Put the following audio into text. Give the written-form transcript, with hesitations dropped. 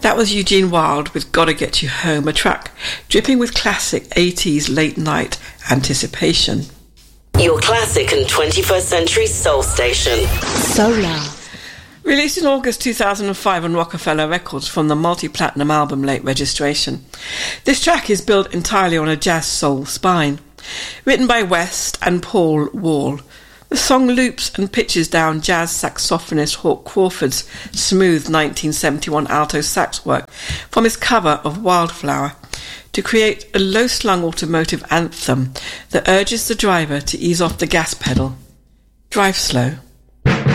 That was Eugene Wilde with Gotta Get You Home, a track dripping with classic 80s late night anticipation. Your classic and 21st century soul station. Solar. Released in August 2005 on Rockefeller Records from the multi-platinum album Late Registration. This track is built entirely on a jazz soul spine. Written by West and Paul Wall, the song loops and pitches down jazz saxophonist Hawk Crawford's smooth 1971 alto sax work from his cover of Wildflower to create a low-slung automotive anthem that urges the driver to ease off the gas pedal. Drive slow.